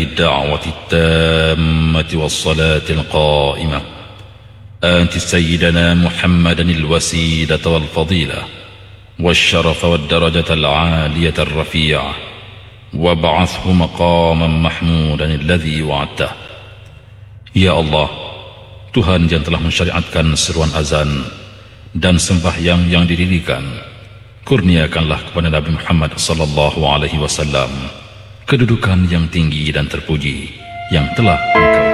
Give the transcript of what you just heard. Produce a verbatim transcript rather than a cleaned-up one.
الدعوة التامة والصلاة القائمة آت سيدنا محمدا الوسيلة والفضيلة والشرف والدرجة العالية الرفيعة وابعثه مقاما محمودا الذي وعدته. Ya Allah, Tuhan yang telah mensyariatkan seruan azan dan sembahyang yang didirikan, kurniakanlah kepada Nabi Muhammad sallallahu alaihi wasallam kedudukan yang tinggi dan terpuji yang telah Engkau